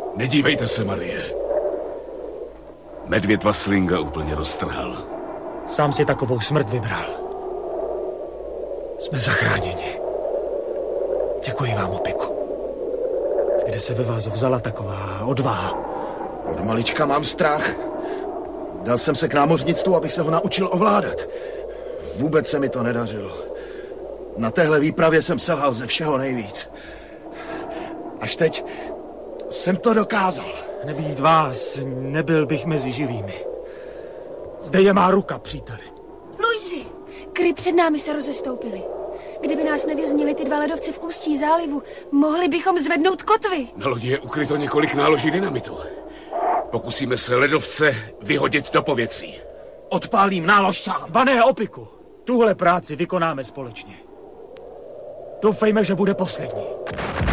Nedívejte se, Marie. Medvěd vás Slinga úplně roztrhal. Sám si takovou smrt vybral. Jsme zachráněni. Děkuji vám, Opiku. Kde se ve vás vzala taková odvaha? Od malička mám strach. Dal jsem se k námořnictvu, abych se ho naučil ovládat. Vůbec se mi to nedařilo. Na téhle výpravě jsem selhal ze všeho nejvíc. Až teď jsem to dokázal. Nebýt vás, nebyl bych mezi živými. Zde je má ruka, příteli. Luisi, kry před námi se rozestoupily. Kdyby nás nevěznili ty dva ledovci v ústí zálivu, mohli bychom zvednout kotvy. Na lodi je ukryto několik náloží dynamitu. Pokusíme se ledovce vyhodit do povětří. Odpálím nálož sám. Vané, Opiku, tuhle práci vykonáme společně. Doufejme, že bude poslední.